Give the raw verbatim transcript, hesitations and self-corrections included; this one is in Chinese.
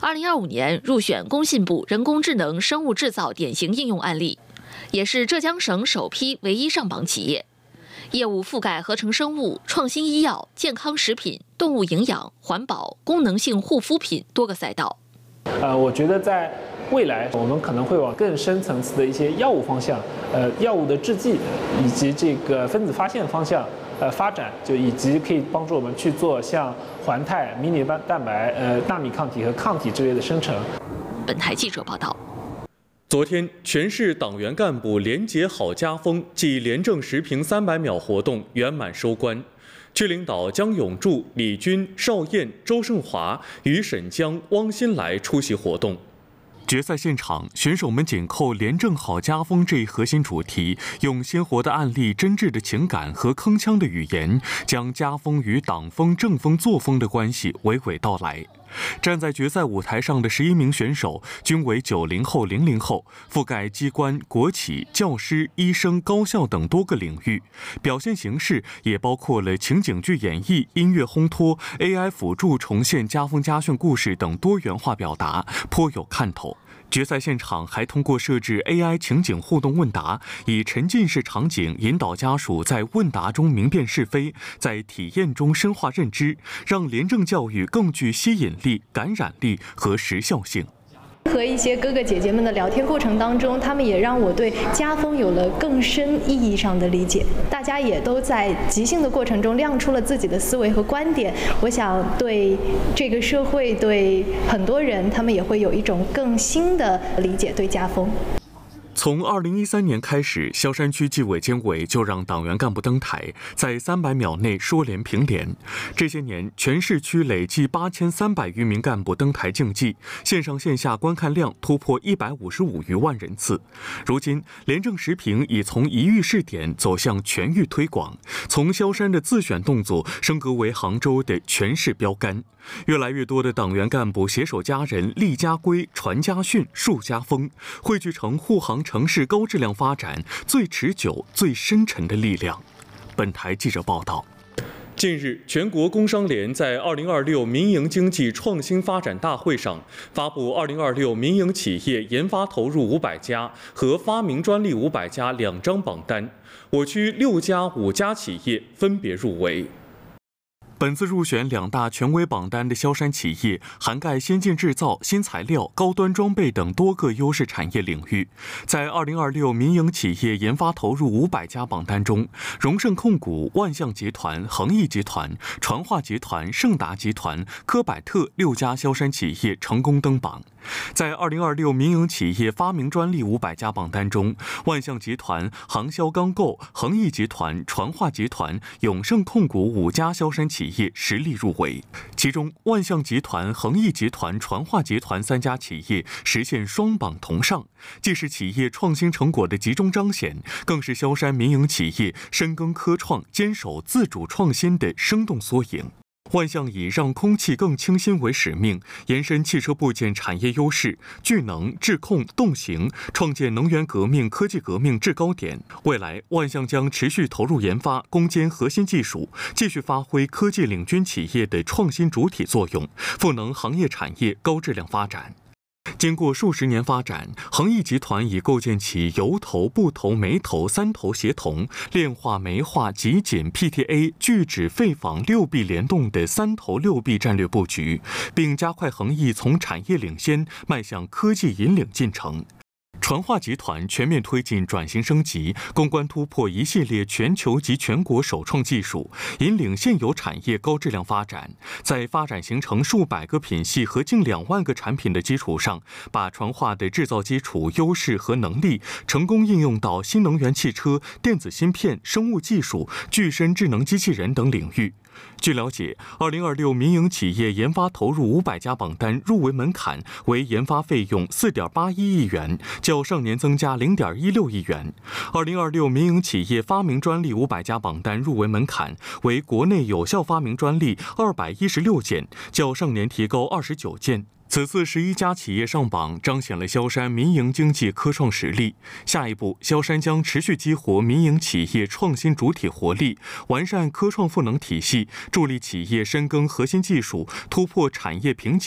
二零二五年入选工信部人工智能生物制造典型应用案例，也是浙江省首批唯一上榜企业。业务覆盖合成生物、创新医药、健康食品、动物营养、环保、功能性护肤品多个赛道。 呃，我觉得在未来，我们可能会往更深层次的一些药物方向，呃，药物的制剂以及这个分子发现方向，呃，发展，就以及可以帮助我们去做像环肽、迷你蛋白、呃，纳米抗体和抗体之类的生成。 本台记者报道。 昨天，全市党员干部廉洁好家风暨廉政时评三百秒活动圆满收官。区领导姜永柱、李军、邵燕、周胜华与沈江、汪新来出席活动。决赛现场，选手们紧扣廉政好家风这一核心主题，用鲜活的案例、真挚的情感和铿锵的语言，将家风与党风、政风、作风的关系娓娓道来。站在决赛舞台上的十一名选手均为九零后、零零后，覆盖机关、国企、教师、医生、高校等多个领域，表现形式也包括了情景剧演绎、音乐烘托、A I 辅助重现家风家训故事等多元化表达，颇有看头。决赛现场还通过设置 A I 情景互动问答，以沉浸式场景引导家属在问答中明辨是非，在体验中深化认知，让廉政教育更具吸引力、感染力和时效性。 和一些哥哥姐姐们的聊天过程当中，他们也让我对家风有了更深意义上的理解。大家也都在即兴的过程中亮出了自己的思维和观点。我想对这个社会，对很多人，他们也会有一种更新的理解对家风。 从二零一三年开始，萧山区纪委监委就让党员干部登台，在三百秒内说联评联。这些年，全市区累计八千三百余名干部登台竞技，线上线下观看量突破一百五十五余万人次。如今，廉政时评已从一域试点走向全域推广，从萧山的自选动作升格为杭州的全市标杆。越来越多的党员干部携手家人，立家规、传家训、树家风，汇聚成护航城市高质量发展最持久、最深沉的力量。本台记者报道。近日，全国工商联在二零二六民营经济创新发展大会上发布二零二六民营企业研发投入五百家和发明专利五百家两张榜单，我区六家、五家企业分别入围。本次入选两大权威榜单的萧山企业，涵盖先进制造、新材料、高端装备等多个优势产业领域。在二零二六民营企业研发投入五百家榜单中，荣盛控股、万象集团、恒益集团、传化集团、盛达集团、科百特六家萧山企业成功登榜。在二零二六民营企业发明专利五百家榜单中，万象集团、杭萧钢构、恒益集团、传化集团、永盛控股五家萧山企业实力入围。其中，万象集团、恒益集团、传化集团三家企业实现双榜同上，既是企业创新成果的集中彰显，更是萧山民营企业深耕科创、坚守自主创新的生动缩影。万象以让空气更清新为使命，延伸汽车部件产业优势，聚能、智控、动行，创建能源革命、科技革命制高点。未来，万象将持续投入研发，攻坚核心技术，继续发挥科技领军企业的创新主体作用，赋能行业产业高质量发展。经过数十年发展，恒益集团已构建起油投、布投、煤投三投协同、炼化、煤化、集锦、P T A、聚酯、废纺六臂联动的三投六臂战略布局，并加快恒益从产业领先迈向科技引领进程。传化集团全面推进转型升级，攻关突破一系列全球及全国首创技术，引领现有产业高质量发展。在发展形成数百个品系和近两万个产品的基础上，把传化的制造基础、优势和能力成功应用到新能源汽车、电子芯片、生物技术、具身智能机器人等领域。据了解，二零二六民营企业研发投入五百家榜单入围门槛为研发费用四点八一亿元，较上年增加零点一六亿元。二零二六民营企业发明专利五百家榜单入围门槛为国内有效发明专利二百一十六件，较上年提高二十九件。此次十一家企业上榜，彰显了萧山民营经济科创实力。下一步，萧山将持续激活民营企业创新主体活力，完善科创赋能体系，助力企业深耕核心技术，突破产业瓶颈。